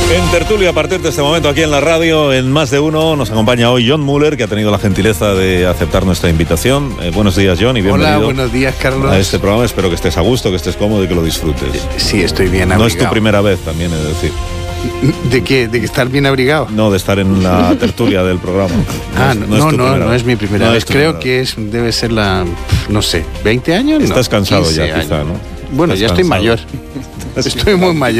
En tertulia, a partir de este momento aquí en la radio, en Más de Uno, nos acompaña hoy John Muller, que ha tenido la gentileza de aceptar nuestra invitación. Buenos días, John, y bienvenido. Hola, buenos días, Carlos. A este programa. Espero que estés a gusto, que estés cómodo y que lo disfrutes. Sí, estoy bien abrigado. No es tu primera vez, también he de decir. ¿De qué? ¿De que estar bien abrigado? No, de estar en la tertulia del programa. No es mi primera vez. Creo que debe ser la, no sé, 20 años. Estás cansado ya, años. quizá, ¿no? Bueno, Estás ya estoy cansado. mayor. Estoy muy mayor.